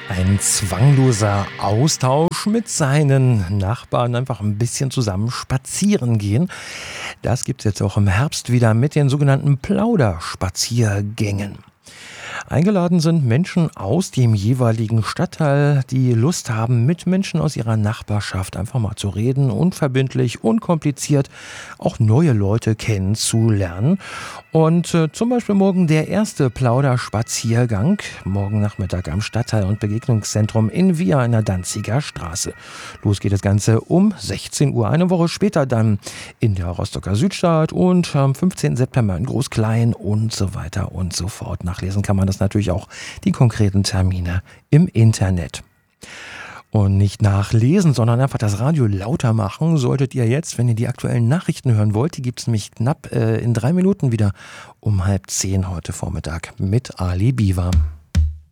Ein zwangloser Austausch mit seinen Nachbarn, einfach ein bisschen zusammen spazieren gehen. Das gibt's jetzt auch im Herbst wieder mit den sogenannten Plauderspaziergängen. Eingeladen sind Menschen aus dem jeweiligen Stadtteil, die Lust haben, mit Menschen aus ihrer Nachbarschaft einfach mal zu reden, unverbindlich, unkompliziert, auch neue Leute kennenzulernen. Und zum Beispiel morgen der erste Plauderspaziergang, morgen Nachmittag am Stadtteil- und Begegnungszentrum in Via in der Danziger Straße. Los geht das Ganze um 16 Uhr, eine Woche später dann in der Rostocker Südstadt und am 15. September in Groß-Klein und so weiter und so fort. Nachlesen kann man das natürlich auch, die konkreten Termine im Internet. Und nicht nachlesen, sondern einfach das Radio lauter machen solltet ihr jetzt, wenn ihr die aktuellen Nachrichten hören wollt. Die gibt es nämlich knapp in 3 Minuten wieder um 9:30 heute Vormittag mit Ali Biwa.